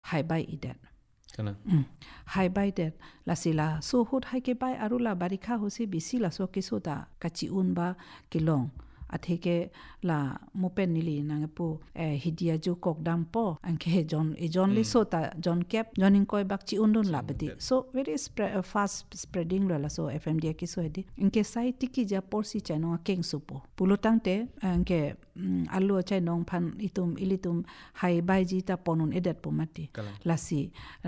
high by idet kana high by det la sila so hut hai ke bai arula barikha hosi bisi la so ke so da kachi un ba kilong atheke la mopen nili nangapu hidia jo kokdam po anke John li so ta John Cap joining koi bak chi undun labati so very fast spreading la so FMD ki so edi inke sai tiki ja porsi chano keng supo pulotang te anke alu chai nong phan ilitum hai bai ji ta ponun edet pomati lasi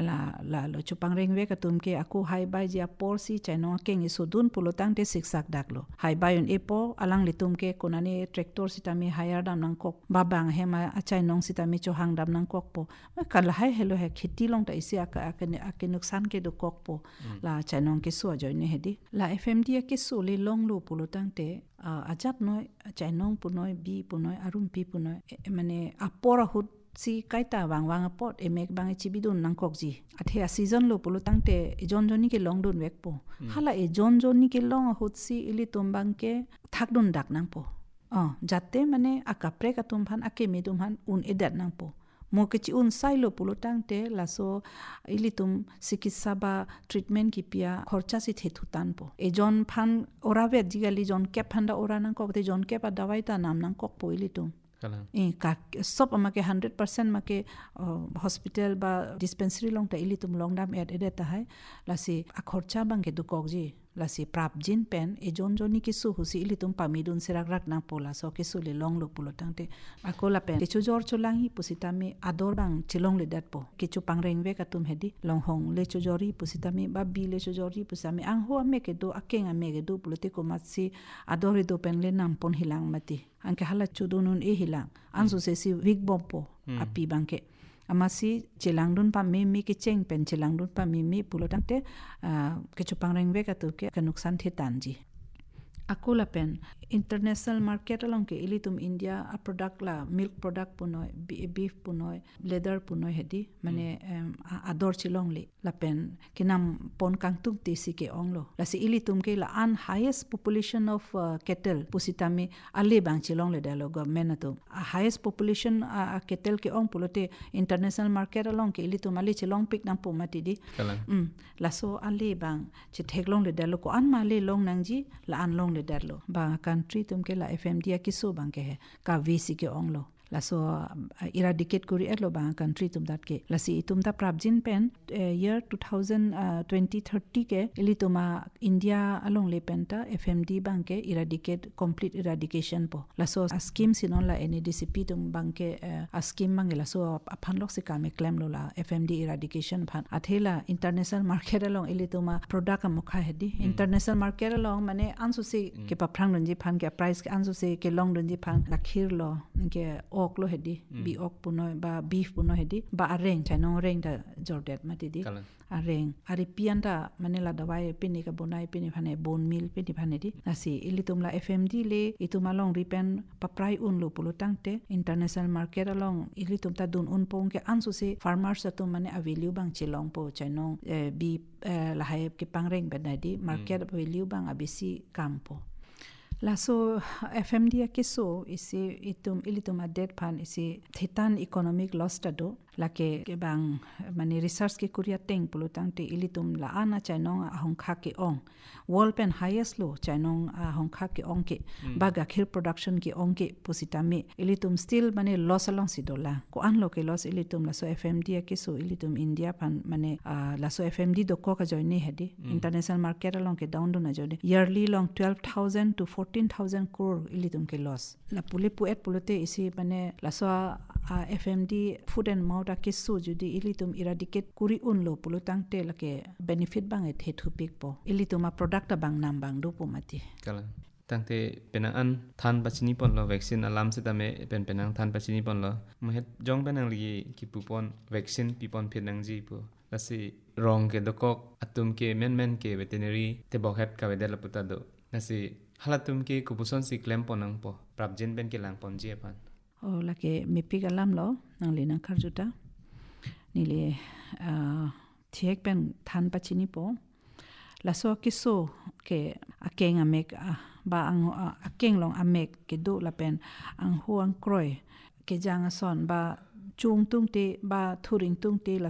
la lo chupang reng we katum ke aku hai bai ji porsi chano keng isudun pulotang te siksak daklo hai bai un epo alang litum ke konani tractor sitami hire dam nang kok babang hema achai nong sitami chohang dam nang kok po kal hai hello he khiti long ta isia ka nuksan ke do kok po la chanong ke so join hedi la FMD ke so le long lo pulotang te ajap noi chainong punoi bi punoi arum pi punoi mane apora hut si kaita wang pot emek bang chibidun nang kokji athia season lo pulutang te jon joni ke long dun wek po hala e jon joni ke long hut si ili tombang ke thakdun dak nang po jatte mane akapre ka tumphan ake medum han un edat nang po mo ke chi un sailo pulutang te laso ilitum sikitsa ba treatment ki pia khorcha si thethutan po e jon phan ora vet jigali jon ke phanda ora nang ko te jon ke pa dawai ta nam nang kok po ilitum ka sop amake 100% make hospital ba dispensary long ta ilitum long dam ed ta hai lasi akhorcha bang ke du kokji lasi prap jin pen e jon joni ki su husi ilitum pamidun serak rak na pola so ke su le long lo pulotang te akola pen ke chu jor chulangi pusitami ador bang chilong le dat po ke chu pangreng ve ka tum hedi long hong le chu jori pusitami ba bi le chu jori pusami ang ho ame ke do akeng ame ke do pulote ko matsi adori do pen le nam pon hilang mati anke hala chudunun e hilang ansu se si wig bompo api bangke amasi chilangdun pa mi ki cheng pen chilangdun pa mi pulotang te ke chupang reng ve ka tu ke nuksan the tanji akula pen international market along ke ilitum India a product la milk product punoi beef punoi leather punoi hedi mane ador chilong le la pen kinam pon kangtuk te si ke onglo la si ilitum ke la an highest population of cattle pusitami ale bang chilong le dialogue government to highest population cattle ke ong pulote international market along ke ilitum ale chilong pik nang pomati di la so ale bang che theklong le dialogue ko an ma le long nangji la an long le darlo ba country tumke la FMD ki so bang ke ka VC ke onglo la so eradicate kuri etlo ba country tum dat ke la si tum da prabjin pen year 2020-30 ke ilituma India along le penta FMD bang ke eradicate complete eradication po la so a scheme sinon la NADCP tum bang ke a scheme bang la so aphan lok se ka me claim lo la FMD eradication phan athela international market along ilituma product amukha hedi international market along mane ansu se ke pa phrang runji phan ke price ke ansu se ke long runji phan lakhir lo ke ok lo hedi bi ok punoi ba beef punoi hedi ba areng chano reng da jordet mati di areng ari pianda manela dawai pini ka bonai pini phane bone meal pini phane di asi ilitum la FMD le ituma long ripen paprai un lo pulutang te international market along ilitum ta dun un pong ke ansu se farmers atum mane value bang chilong po chano bi la hai ke pangreng benadi market value bang abisi kampo la so FMD ke so isi ilitum adet phan isi thitan economic loss ta do lake ke bang mani research ke kuria teng pulutang te ilitum la ana chainong ahongkha ke ong world pen highest lo chainong ahongkha ke ong ke ba gakhir production ke ong ke pusitami ilitum still mane loss along sidola ko an lo ke loss ilitum la so FMD ke so ilitum India phan mane la so FMD do ko ka join ni hedi international market along ke down do na jode yearly long 12,000 to 14,000 crore ilitum ke loss la pulipu et pulute isi mane la so FMD food and mouth ke so judi ilitum eradicate kuri un lo pulutang te la ke benefit bang et hetu pik po ilitum a product bang nam bang do pomati kala tangte penang than pachini pon lo vaccine alam se tame penang than pachini pon lo mahet jong penang li ki pupon vaccine pipon phenang ji pu lasi rong ke dokok atum ke men ke veterinary te bokhet ka vedela puta do lasi halatum ke kubuson si claim ponang po prabjin ben ke lang pon ji pan lake mipik alam lo nang le nang kharjuta nile thiek pen than pachini po la so kiso ke akeng amek ba ang akeng long amek ke do la pen ang huang kroi ke jang son ba chung tung te ba thuring tung te la